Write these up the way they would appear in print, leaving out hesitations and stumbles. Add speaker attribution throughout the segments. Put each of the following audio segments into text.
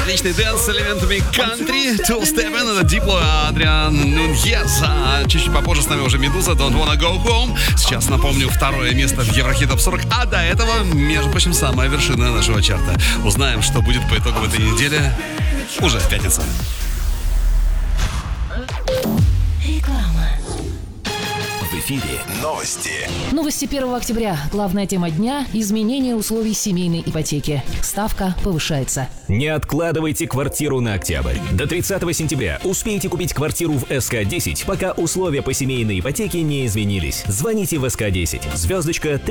Speaker 1: Отличный дэнс с элементами кантри. Two Steppen, это Дипло, Адриан Нуньес. А чуть-чуть попозже с нами уже Медуза, Don't Wanna Go Home. Сейчас напомню, второе место в Еврохит Топ 40. А до этого, между прочим, самая вершина нашего чарта. Узнаем, что будет по итогам этой недели уже в пятницу.
Speaker 2: В эфире новости.
Speaker 3: Новости 1 октября. Главная тема дня – изменение условий семейной ипотеки. Ставка повышается.
Speaker 2: Не откладывайте квартиру на октябрь. До 30 сентября успейте купить квартиру в СК-10, пока условия по семейной ипотеке не изменились. Звоните в СК-10, звездочка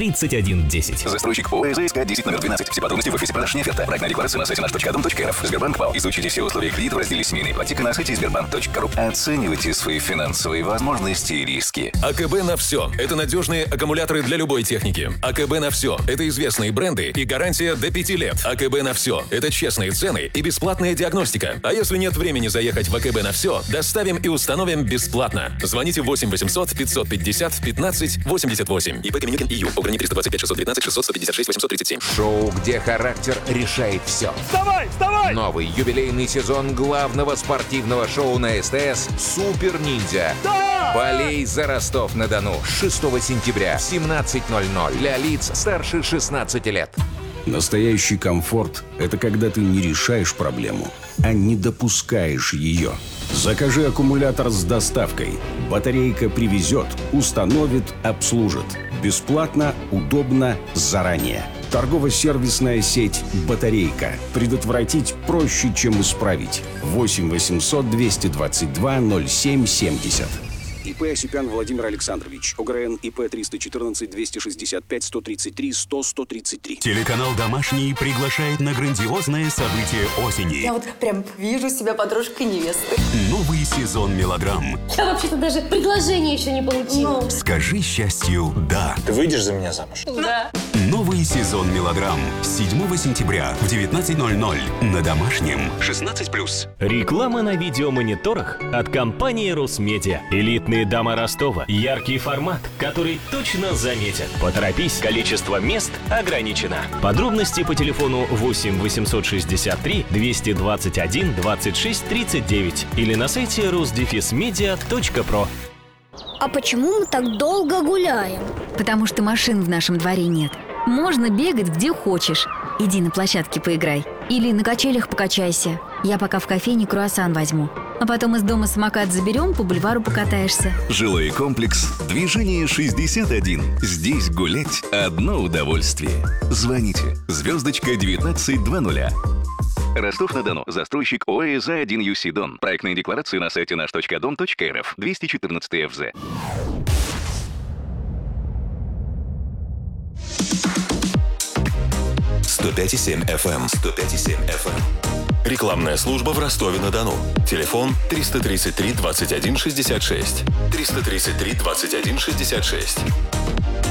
Speaker 2: 3110.
Speaker 4: Застройщик ОС СК-10 номер 12. Все подробности в офисе продаж «Неферта». Проектная декларация на сайте наш.дом.рф. Сбербанк ПАО. Изучите все условия кредита в разделе «Семейная ипотека» на сайте сбербанк.ру. Оценивайте свои финансовые возможности и риски.
Speaker 5: АКБ на все. Это надежные аккумуляторы для любой техники. АКБ на все. Это известные бренды и гарантия до 5 лет. АКБ на все. Это честные цены и бесплатная диагностика. А если нет времени заехать в АКБ на все, доставим и установим бесплатно. Звоните 8 800 550 15 88. ИП Каменюкин ИЮ. Ограни 325 619 600 156 837.
Speaker 6: Шоу, где характер решает все.
Speaker 7: Вставай, вставай!
Speaker 6: Новый юбилейный сезон главного спортивного шоу на СТС «Супер Ниндзя».
Speaker 7: Да!
Speaker 6: Болей за Ростов-на-Дону. 6 сентября, 17:00. Для лиц старше 16 лет.
Speaker 8: Настоящий комфорт – это когда ты не решаешь проблему, а не допускаешь ее. Закажи аккумулятор с доставкой. Батарейка привезет, установит, обслужит. Бесплатно, удобно, заранее. Торгово-сервисная сеть «Батарейка». Предотвратить проще, чем исправить. 8 800 222 07 70. ИП Осипян Владимир Александрович. ОГРН ИП 314 265 133 100 133.
Speaker 9: Телеканал «Домашний» приглашает на грандиозное событие осени.
Speaker 10: Я вот прям вижу себя подружкой невесты.
Speaker 9: Новый сезон мелодрам.
Speaker 10: Я вообще-то даже предложение еще не получила.
Speaker 9: Скажи счастью «да».
Speaker 11: Ты выйдешь за меня замуж?
Speaker 10: Да.
Speaker 9: Новый сезон мелодрам. 7 сентября в 19:00 на Домашнем. 16+.
Speaker 12: Реклама на видеомониторах от компании «Росмедиа». Элитные дома Ростова. Яркий формат, который точно заметят. Поторопись, количество мест ограничено. Подробности по телефону 8 863 221 26 39 или на сайте rosdefismedia.pro.
Speaker 13: А почему мы так долго гуляем?
Speaker 14: Потому что машин в нашем дворе нет. Можно бегать где хочешь. Иди на площадке поиграй. Или на качелях покачайся. Я пока в кофейне круассан возьму. А потом из дома самокат заберем, по бульвару покатаешься.
Speaker 4: Жилой комплекс «Движение 61». Здесь гулять одно удовольствие. Звоните. Звездочка 1920. Ростов-на-Дону. Застройщик ОЭЗ-1 ЮСИ Дон. Проектные декларации на сайте наш.дом.рф. 214 ФЗ.
Speaker 15: «105,7 FM». 105,7 FM. Рекламная служба в Ростове-на-Дону. Телефон 333 21 66. 333 21 66.